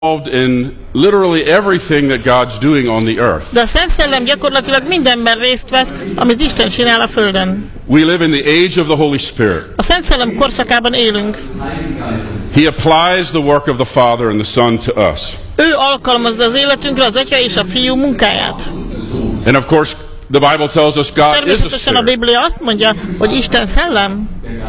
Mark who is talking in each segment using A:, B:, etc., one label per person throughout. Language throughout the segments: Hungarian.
A: in literally everything that God's doing on the earth.
B: De a Szent Szellem gyakorlatilag mindenben részt vesz, amit Isten csinál a földön.
A: We live in the age of the Holy Spirit.
B: A Szent Szellem korszakában élünk.
A: He applies the work of the Father and the Son to us.
B: Ő alkalmazza az életünkre az Atya és a Fiú munkáját.
A: And of course, the Bible tells us God is a
B: Természetesen a
A: spirit.
B: Biblia azt mondja, hogy Isten szellem.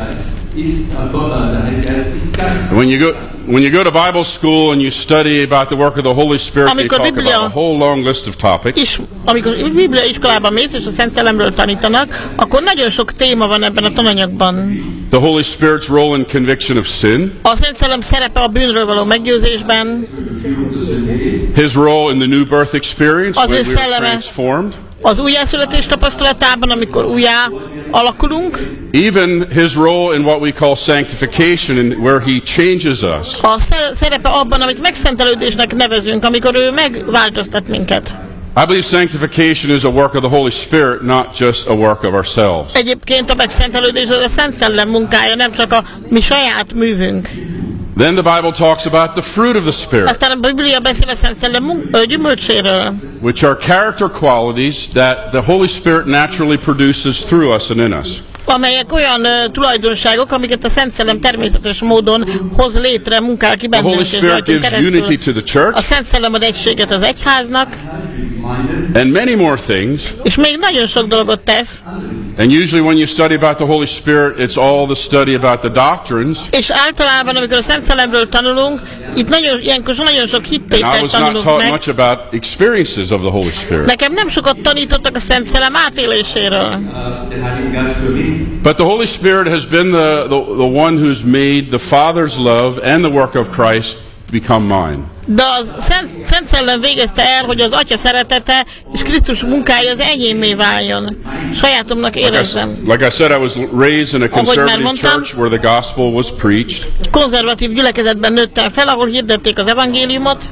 A: When you go to Bible school and you study about the work of the Holy Spirit, they talk about a whole long list of topics.
B: Amikor Biblia iskolában mész és a Szent Szellemről tanítanak, akkor nagyon sok téma van ebben a tananyagban.
A: The Holy Spirit's role in conviction of sin.
B: A Szent Szellem szerepe a bűnről való meggyőzésben.
A: His role in the new birth experience
B: Az
A: when
B: ő
A: we are
B: szelleme
A: transformed.
B: az újjászületés tapasztalatában, amikor újjá alakulunk.
A: Even his role in what we call sanctification, and where he changes us.
B: A szerepe abban, amit megszentelődésnek nevezünk, amikor ő megváltoztat minket.
A: I believe sanctification is a work of the Holy Spirit, not just a work of ourselves.
B: Egyébként a megszentelődés az a Szent Szellem munkája, nem csak a mi saját művünk.
A: Then the Bible talks about the fruit of the Spirit,
B: Aztán a Biblia beszél a Szent Szellem gyümölcséről,
A: which are character qualities that the Holy Spirit naturally produces through us and in us.
B: amelyek olyan tulajdonságok, amiket a Szent Szellem természetes módon hoz létre, munkál ki
A: The Holy
B: bennünk és
A: Spirit
B: rajtunk
A: gives unity
B: keresztül.
A: to the church
B: A Szent Szellem ad egységet az egyháznak,
A: and many more things.
B: és még nagyon sok dolgot tesz.
A: And usually when you study about the Holy Spirit, it's all the study about the doctrines.
B: És általában, amikor a Szent Szellemről tanulunk, itt ilyenkor nagyon sok
A: And I
B: hittételt
A: was not
B: tanulunk
A: taught
B: meg.
A: much about experiences of the Holy Spirit.
B: Nekem nem sokat tanítottak a Szent Szellem átéléséről.
A: But the Holy Spirit has been the one who's made the Father's love and the work of Christ become mine.
B: De a Szent Szellem végezte el, hogy az Atya szeretete és Krisztus munkája az enyémé váljon. Sajátomnak érezzem.
A: Like I said, I was raised in a conservative
B: mondtam,
A: church where the gospel was preached.
B: Konzervatív gyülekezetben nőttem fel, ahol hirdették az evangéliumot.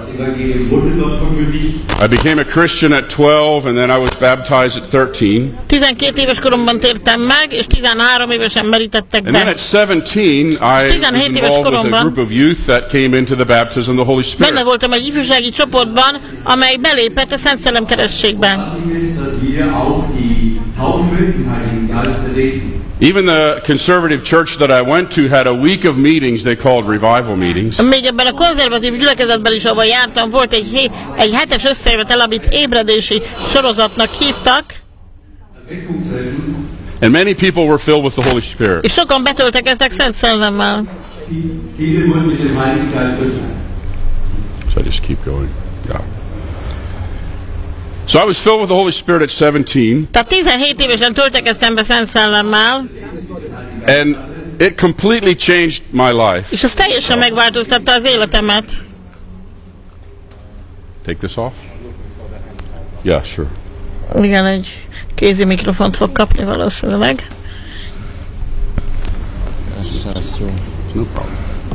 A: I became a Christian at 12, and then I was baptized at 13.
B: 12 éves koromban tértem meg, és 13 évesen merítettek
A: And then
B: be.
A: at 17, I was
B: 17 éves
A: involved with a
B: koromban
A: group of youth that came into the baptism of the Holy
B: Benne
A: Spirit.
B: voltam egy ifjúsági csoportban, amely belépett a Szent Szellem keresztségbe.
A: Even the conservative church that I went to had a week of meetings they called revival meetings.
B: Még ebben a konzervatív gyülekezetben is, ahol jártam, volt egy hetes összejövetel, amit ébredési sorozatnak hívtak,
A: And many people were filled with the Holy Spirit.
B: és sokan betöltekeztek Szent Szellemmel.
A: So I just keep going. Yeah. So I was filled with the Holy Spirit at 17,
B: Tehát 17 évesen töltekeztem be Szent Szellemmel,
A: and it completely changed my life.
B: és ez teljesen megváltoztatta az életemet.
A: Take this off? Yeah, sure.
B: Igen, egy kézi mikrofont fog kapni valószínűleg.
A: No problem.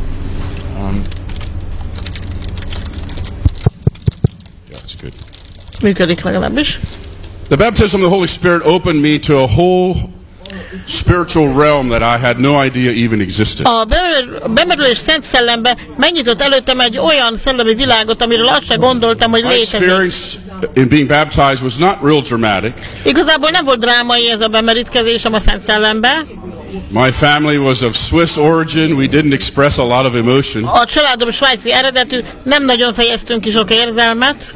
A: Yeah, it's good.
B: Működik legalábbis.
A: The baptism of the Holy Spirit opened me to a whole spiritual realm that I had no idea even existed.
B: A bemerülés Szent Szellembe megnyitott előttem egy olyan szellemi világot, amiről azt se gondoltam, hogy
A: My
B: létezik.
A: experience in being baptized was not real dramatic.
B: Igazából nem volt drámai ez a bemerítkezésem a Szent Szellembe.
A: My family was of Swiss origin. We didn't express a lot of emotion.
B: A családom svájci eredetű, nem nagyon fejeztünk ki sok érzelmet.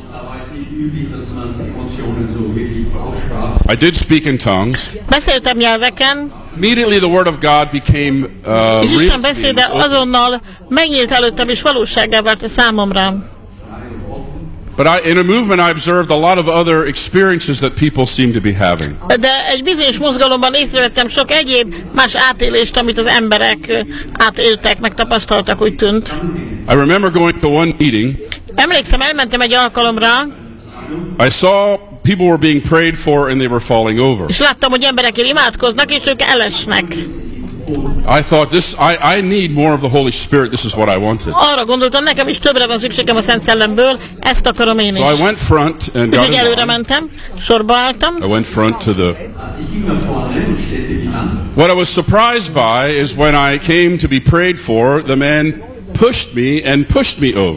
A: I did speak in tongues.
B: Beszéltem nyelveken,
A: Immediately the Word of God became
B: és
A: real
B: Isten
A: to me.
B: beszéde azonnal megnyílt előttem, és valósággá vált a számomra.
A: But in a movement I observed a lot of other experiences that people seem to be having.
B: De egy bizonyos mozgalomban észrevettem sok egyéb más átélést, amit az emberek átéltek, meg tapasztaltak, úgy tűnt.
A: I remember going to one meeting.
B: Emlékszem, elmentem egy alkalomra,
A: I saw people were being prayed for and they were falling over.
B: és láttam, hogy emberekért imádkoznak, és ők elesnek.
A: I thought I need more of the Holy Spirit. This is what I wanted.
B: Arra gondoltam, nekem is többre van szükségem a Szent Szellemből, ezt akarom én is.
A: So I went front and got
B: Úgyhogy
A: in
B: előre
A: line.
B: mentem, sorba álltam.
A: I went front to the... What I was surprised by is when I came to be prayed for, the man pushed me over.